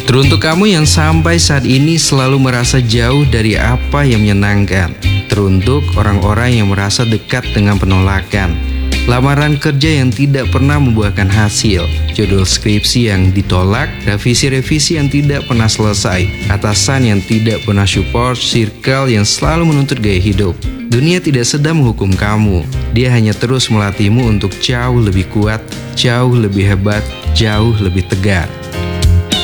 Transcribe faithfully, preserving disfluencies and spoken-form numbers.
Teruntuk kamu yang sampai saat ini selalu merasa jauh dari apa yang menyenangkan. Teruntuk orang-orang yang merasa dekat dengan penolakan. Lamaran kerja yang tidak pernah membuahkan hasil. Judul skripsi yang ditolak. Revisi-revisi yang tidak pernah selesai. Atasan yang tidak pernah support. Circle yang selalu menuntut gaya hidup. Dunia tidak sedang menghukum kamu. Dia hanya terus melatihmu untuk jauh lebih kuat, jauh lebih hebat, jauh lebih tegar.